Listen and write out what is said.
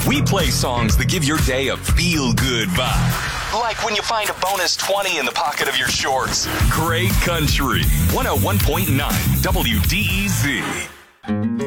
We play songs that give your day a feel-good vibe. Like when you find a bonus 20 in the pocket of your shorts. Great Country. 101.9 WDEZ.